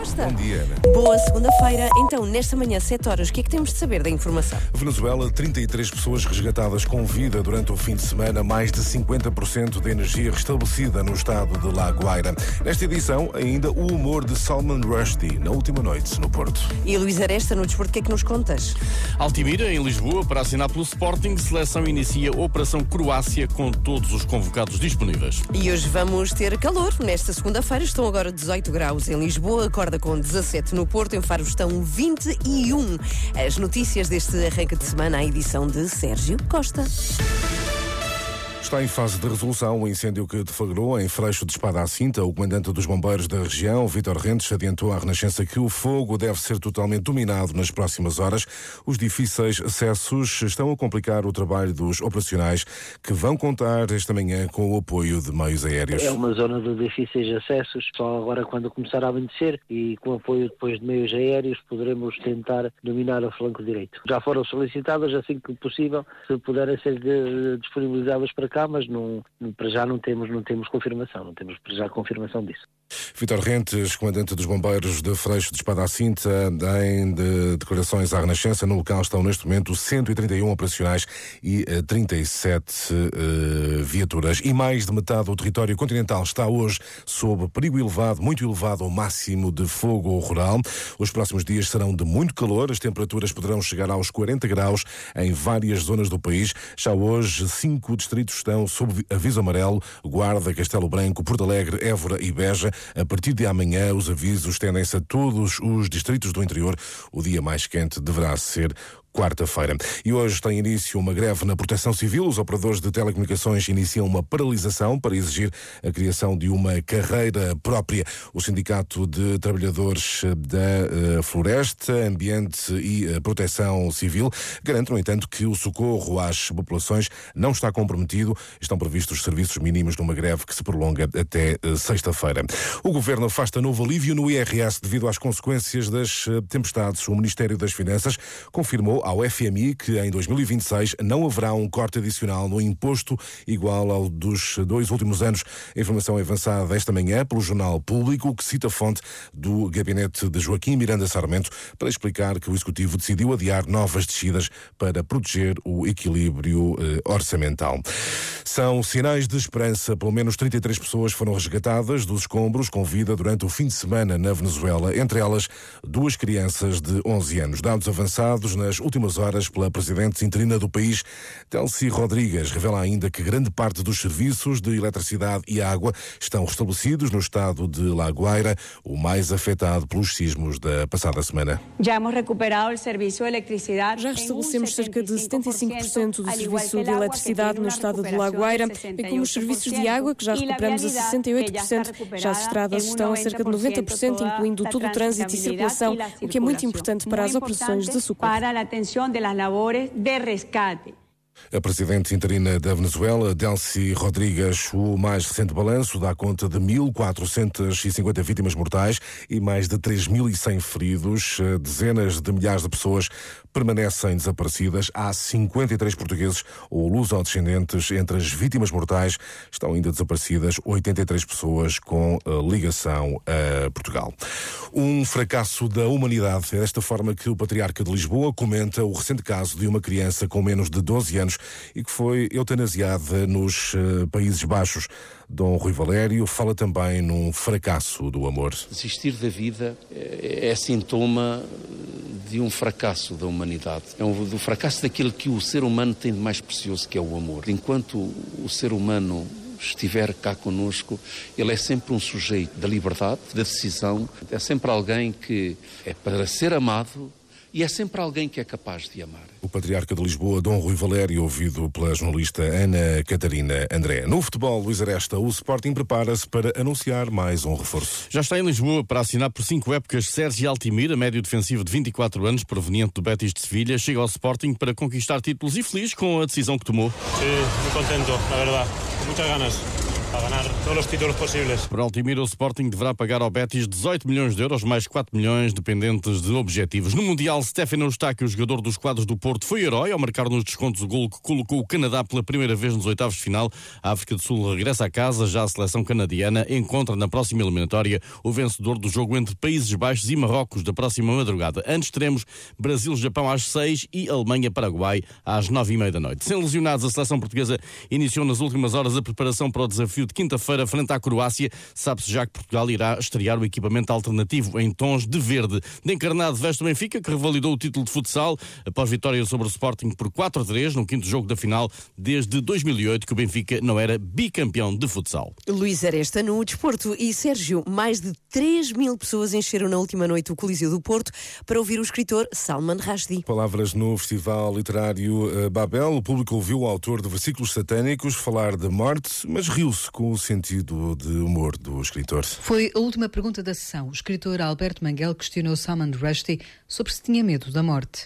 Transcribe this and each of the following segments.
Costa. Bom dia, Ana. Boa segunda-feira. Então, nesta manhã, 7 horas, o que é que temos de saber da informação? Venezuela, 33 pessoas resgatadas com vida durante o fim de semana, mais de 50% da energia restabelecida no estado de La Guaira. Nesta edição, ainda o humor de Salman Rushdie, na última noite, no Porto. E Luís Aresta, no desporto, o que é que nos contas? Altimira, em Lisboa, para assinar pelo Sporting, seleção inicia Operação Croácia com todos os convocados disponíveis. E hoje vamos ter calor. Nesta segunda-feira estão agora 18 graus em Lisboa, acorda com 17 no Porto, em Faro estão 21. As notícias deste arranque de semana, a edição de Sérgio Costa. Está em fase de resolução o incêndio que deflagrou em Freixo de Espada à Cinta. O comandante dos bombeiros da região, Vítor Rentes, adiantou à Renascença que o fogo deve ser totalmente dominado nas próximas horas. Os difíceis acessos estão a complicar o trabalho dos operacionais, que vão contar esta manhã com o apoio de meios aéreos. É uma zona de difíceis acessos. Só agora, quando começar a amanhecer e com apoio depois de meios aéreos, poderemos tentar dominar o flanco direito. Já foram solicitadas, assim que possível, se puderem ser disponibilizadas para cá, mas para já não temos confirmação, não temos para já confirmação disso. Vítor Rentes, comandante dos bombeiros de Freixo de Espada à Cinta, em declarações à Renascença. No local estão neste momento 131 operacionais e 37 viaturas. E mais de metade do território continental está hoje sob perigo elevado, muito elevado, ao máximo de fogo rural. Os próximos dias serão de muito calor. As temperaturas poderão chegar aos 40 graus em várias zonas do país. Já hoje, 5 distritos estão sob aviso amarelo: Guarda, Castelo Branco, Porto Alegre, Évora e Beja. A partir de amanhã, os avisos estendem-se a todos os distritos do interior. O dia mais quente deverá ser quarta-feira. E hoje tem início uma greve na Proteção Civil. Os operadores de telecomunicações iniciam uma paralisação para exigir a criação de uma carreira própria. O Sindicato de Trabalhadores da Floresta, Ambiente e Proteção Civil garante, no entanto, que o socorro às populações não está comprometido. Estão previstos serviços mínimos numa greve que se prolonga até sexta-feira. O Governo afasta novo alívio no IRS devido às consequências das tempestades. O Ministério das Finanças confirmou ao FMI que em 2026 não haverá um corte adicional no imposto igual ao dos 2 últimos anos. A informação é avançada esta manhã pelo Jornal Público, que cita a fonte do gabinete de Joaquim Miranda Sarmento para explicar que o Executivo decidiu adiar novas descidas para proteger o equilíbrio orçamental. São sinais de esperança. Pelo menos 33 pessoas foram resgatadas dos escombros com vida durante o fim de semana na Venezuela, entre elas 2 crianças de 11 anos. Dados avançados nas últimas horas pela presidente interina do país, Delcy Rodrigues, revela ainda que grande parte dos serviços de eletricidade e água estão restabelecidos no estado de La Guaira, o mais afetado pelos sismos da passada semana. Já restabelecemos cerca de 75% do serviço de eletricidade no estado de La Guaira, bem como os serviços de água, que já recuperamos a 68%. Já as estradas estão a cerca de 90%, incluindo todo o trânsito e circulação, o que é muito importante para as operações de socorro. A presidente interina da Venezuela, Delcy Rodrigues, o mais recente balanço dá conta de 1.450 vítimas mortais e mais de 3.100 feridos. Dezenas de milhares de pessoas permanecem desaparecidas. Há 53 portugueses ou luso-descendentes entre as vítimas mortais. Estão ainda desaparecidas 83 pessoas com ligação a Portugal. Um fracasso da humanidade. É desta forma que o Patriarca de Lisboa comenta o recente caso de uma criança com menos de 12 anos e que foi eutanasiada nos Países Baixos. Dom Rui Valério fala também num fracasso do amor. Desistir da vida é sintoma de um fracasso da humanidade. É do fracasso daquilo que o ser humano tem de mais precioso, que é o amor. Enquanto o ser humano estiver cá connosco, ele é sempre um sujeito da liberdade, da decisão, é sempre alguém que é para ser amado e é sempre alguém que é capaz de amar. O Patriarca de Lisboa, Dom Rui Valério, ouvido pela jornalista Ana Catarina André. No futebol, Luís Aresta, o Sporting prepara-se para anunciar mais um reforço. Já está em Lisboa para assinar por 5 épocas Sérgio Altimira, médio defensivo de 24 anos, proveniente do Betis de Sevilha, chega ao Sporting para conquistar títulos e feliz com a decisão que tomou. Sí, muy contento, la verdad, con muchas ganas. a ganar todos os títulos possíveis. Para Altimira, o Sporting deverá pagar ao Betis 18 milhões de euros, mais 4 milhões dependentes de objetivos. No Mundial, Stefano Eustáquio, o jogador dos quadros do Porto, foi herói ao marcar nos descontos o golo que colocou o Canadá pela primeira vez nos oitavos de final. A África do Sul regressa a casa, já a seleção canadiana encontra na próxima eliminatória o vencedor do jogo entre Países Baixos e Marrocos da próxima madrugada. Antes teremos Brasil-Japão às 6 e Alemanha-Paraguai às 9h30 da noite. Sem lesionados, a seleção portuguesa iniciou nas últimas horas a preparação para o desafio de quinta-feira frente à Croácia. Sabe-se já que Portugal irá estrear o equipamento alternativo em tons de verde. De encarnado veste o Benfica, que revalidou o título de futsal após vitória sobre o Sporting por 4-3 no quinto jogo da final desde 2008 que o Benfica não era bicampeão de futsal. Luís Aresta no desporto. E Sérgio, mais de 3.000 pessoas encheram na última noite o Coliseu do Porto para ouvir o escritor Salman Rushdie. Palavras no Festival Literário Babel. O público ouviu o autor de versículos satânicos falar da morte, mas riu-se com o sentido de humor do escritor. Foi a última pergunta da sessão. O escritor Alberto Manguel questionou Salman Rushdie sobre se tinha medo da morte.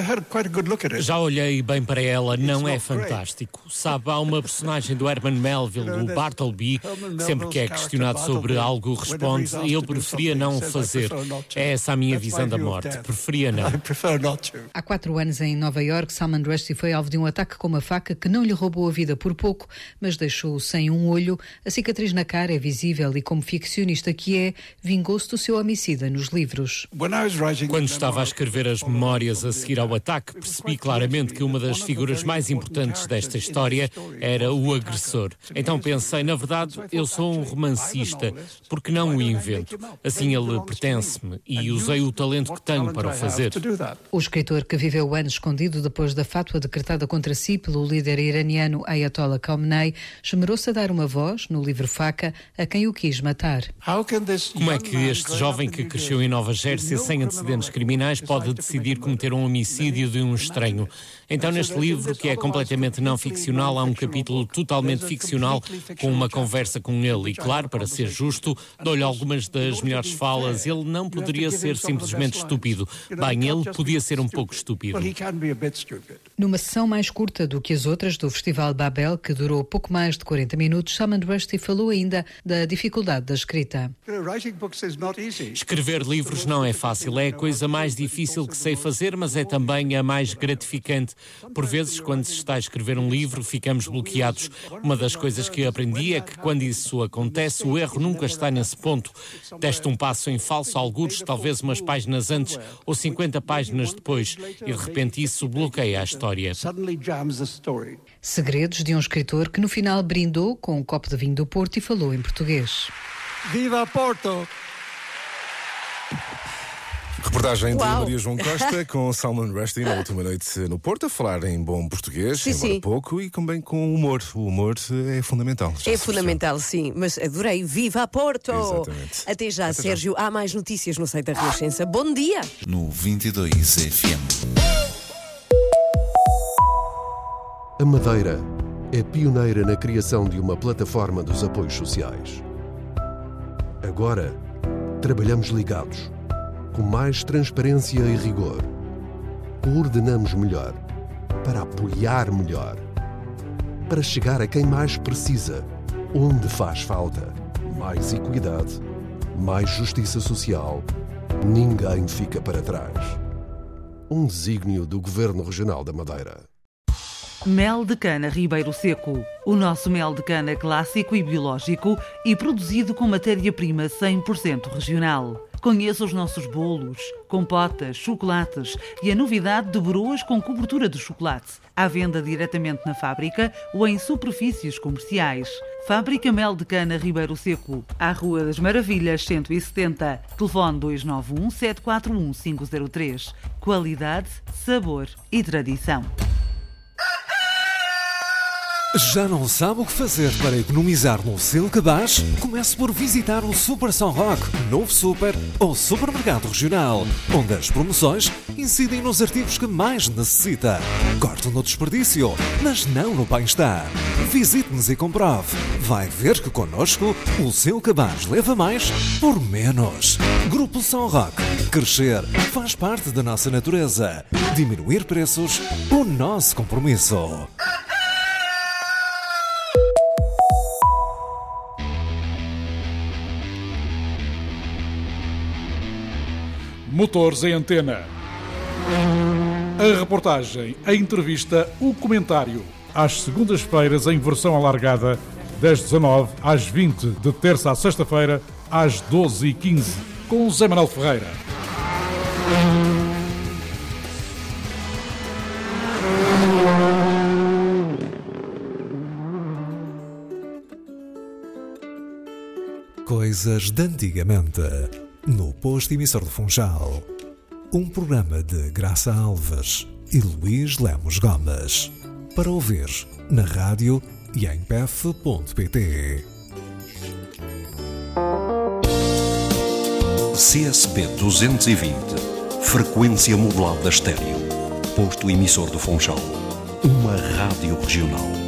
Já olhei bem para ela, não é fantástico. Sabe, há uma personagem do Herman Melville, o Bartleby, que sempre que é questionado sobre algo responde: eu preferia não fazer. É essa a minha visão da morte, preferia não. Há 4 anos em Nova Iorque, Salman Rushdie foi alvo de um ataque com uma faca que não lhe roubou a vida por pouco, mas deixou-o sem um olho. A cicatriz na cara é visível e, como ficcionista que é, vingou-se do seu homicida nos livros. Quando estava a escrever as memórias a seguir ao ataque, percebi claramente que uma das figuras mais importantes desta história era o agressor. Então pensei, na verdade, eu sou um romancista, porque não o invento? Assim ele pertence-me e usei o talento que tenho para o fazer. O escritor, que viveu anos escondido depois da fátua decretada contra si pelo líder iraniano Ayatollah Khamenei, esmerou-se a dar uma voz, no livro Faca, a quem o quis matar. Como é que este jovem que cresceu em Nova Jersey sem antecedentes criminais pode decidir cometer um homicídio de um estranho? Então, neste livro, que é completamente não ficcional, há um capítulo totalmente ficcional com uma conversa com ele. E, claro, para ser justo, dou-lhe algumas das melhores falas. Ele não poderia ser simplesmente estúpido. Bem, ele podia ser um pouco estúpido. Numa sessão mais curta do que as outras do Festival Babel, que durou pouco mais de 40 minutos, Salman Rushdie falou ainda da dificuldade da escrita. Escrever livros não é fácil. É a coisa mais difícil que sei fazer, mas é também a mais gratificante. Por vezes, quando se está a escrever um livro, ficamos bloqueados. Uma das coisas que aprendi é que, quando isso acontece, o erro nunca está nesse ponto. Deste um passo em falso, algures, talvez umas páginas antes ou 50 páginas depois, e de repente isso bloqueia a história. Segredos de um escritor que no final brindou com um copo de vinho do Porto e falou em português. Viva Porto! Reportagem de Maria João Costa com Salman Rushdie na última noite no Porto, a falar em bom português, embora pouco, e também com humor. O humor é fundamental. É fundamental, sim, mas adorei. Viva a Porto! Exatamente. Até já, Sérgio. Há mais notícias no site da Renascença. Bom dia! No 22 FM. A Madeira é pioneira na criação de uma plataforma dos apoios sociais. Agora, trabalhamos ligados, com mais transparência e rigor. Coordenamos melhor, para apoiar melhor, para chegar a quem mais precisa, onde faz falta. Mais equidade, mais justiça social. Ninguém fica para trás. Um desígnio do Governo Regional da Madeira. Mel de cana Ribeiro Seco. O nosso mel de cana clássico e biológico e produzido com matéria-prima 100% regional. Conheça os nossos bolos, compotas, chocolates e a novidade de broas com cobertura de chocolate. À venda diretamente na fábrica ou em superfícies comerciais. Fábrica Mel de Cana Ribeiro Seco, à Rua das Maravilhas 170. Telefone 291 741 503. Qualidade, sabor e tradição. Já não sabe o que fazer para economizar no seu cabaz? Comece por visitar o Super São Roque, novo super ou supermercado regional, onde as promoções incidem nos artigos que mais necessita. Corte no desperdício, mas não no bem-estar. Visite-nos e comprove. Vai ver que connosco o seu cabaz leva mais por menos. Grupo São Roque. Crescer faz parte da nossa natureza. Diminuir preços, o nosso compromisso. Motores em Antena. A reportagem, a entrevista, o comentário. Às segundas-feiras em versão alargada, das 19 às 20, de terça à sexta-feira, às 12h15, com Zé Manuel Ferreira. Coisas de antigamente, no posto emissor do Funchal. Um programa de Graça Alves e Luís Lemos Gomes. Para ouvir na rádio e em pef.pt. CSP 220, frequência modulada estéreo. Posto emissor do Funchal. Uma rádio regional.